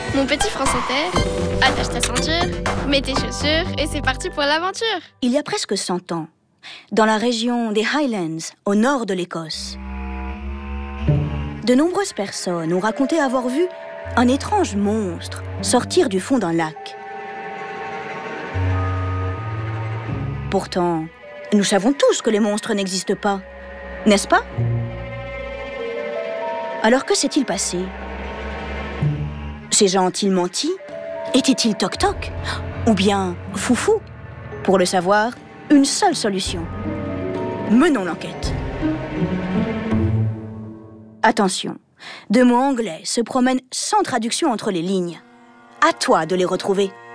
Mon petit France Inter, attache ta ceinture, mets tes chaussures et c'est parti pour l'aventure. Il y a presque 100 ans, dans la région des Highlands, au nord de l'Écosse, de nombreuses personnes ont raconté avoir vu un étrange monstre sortir du fond d'un lac. Pourtant, nous savons tous que les monstres n'existent pas, n'est-ce pas? Alors que s'est-il passé? Ces gens ont-ils menti? Étaient-ils toc-toc? Ou bien foufou? Pour le savoir, une seule solution. Menons l'enquête. Attention, deux mots anglais se promènent sans traduction entre les lignes. À toi de les retrouver.